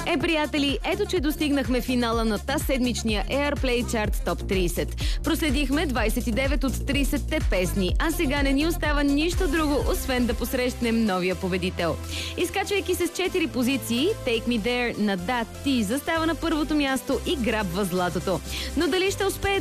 Приятели, ето че достигнахме финала на седмичния Airplay Chart Top 30. Проследихме 29 от 30-те песни, а сега не ни остава нищо друго, освен да посрещнем новия победител. Изкачвайки се с 4 позиции, Take Me There на Да Ти застава на първото място и грабва златото. Но дали ще успее